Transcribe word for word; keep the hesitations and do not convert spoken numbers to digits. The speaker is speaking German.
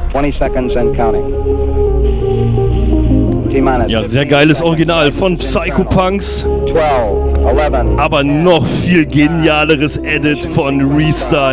twenty seconds and counting. Ja, sehr geiles Original von Psycho Punks. twelve, eleven. Aber noch viel genialeres Edit von Restyle.